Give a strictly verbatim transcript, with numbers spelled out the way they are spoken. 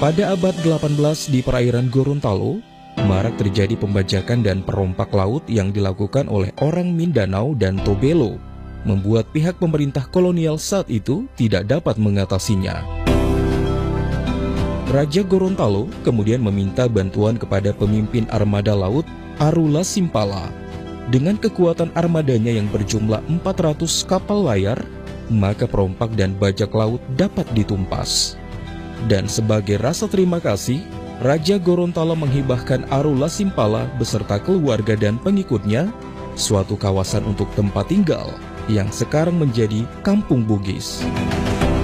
Pada abad delapan belas di perairan Gorontalo, marak terjadi pembajakan dan perompak laut yang dilakukan oleh orang Mindanao dan Tobelo, membuat pihak pemerintah kolonial saat itu tidak dapat mengatasinya. Raja Gorontalo kemudian meminta bantuan kepada pemimpin armada laut Arula Simpala. Dengan kekuatan armadanya yang berjumlah empat ratus kapal layar, maka perompak dan bajak laut dapat ditumpas. Dan sebagai rasa terima kasih, Raja Gorontalo menghibahkan Arula Simpala beserta keluarga dan pengikutnya suatu kawasan untuk tempat tinggal yang sekarang menjadi Kampung Bugis.